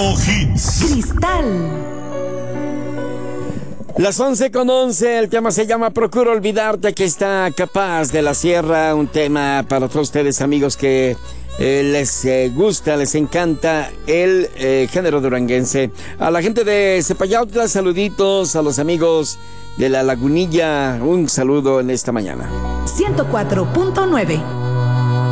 Grupo Hits. Cristal. Las 11:11, el tema se llama Procuro Olvidarte. Aquí está Capaz de la Sierra, un tema para todos ustedes, amigos, que les gusta, les encanta el género duranguense. A la gente de Cepayautla, saluditos. A los amigos de La Lagunilla, un saludo en esta mañana. 104.9